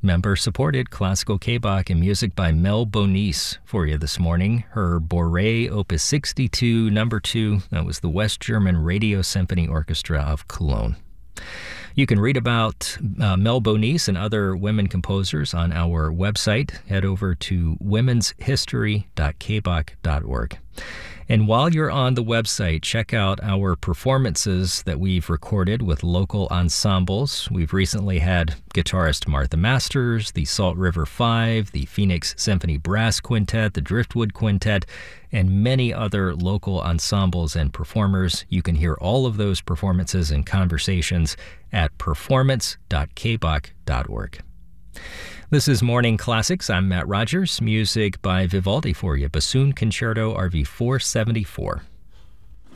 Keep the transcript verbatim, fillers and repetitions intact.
Member-supported classical K-Bach and music by Mel Bonis for you this morning. Her Bourrée Opus sixty-two, number two, that was the West German Radio Symphony Orchestra of Cologne. You can read about uh, Mel Bonis and other women composers on our website. Head over to womens history dot k bach dot org. And while you're on the website, check out our performances that we've recorded with local ensembles. We've recently had guitarist Martha Masters, the Salt River Five, the Phoenix Symphony Brass Quintet, the Driftwood Quintet, and many other local ensembles and performers. You can hear all of those performances and conversations at performance dot k bach dot org. This is Morning Classics. I'm Matt Rogers. Music by Vivaldi for you. Bassoon Concerto R V four seventy-four.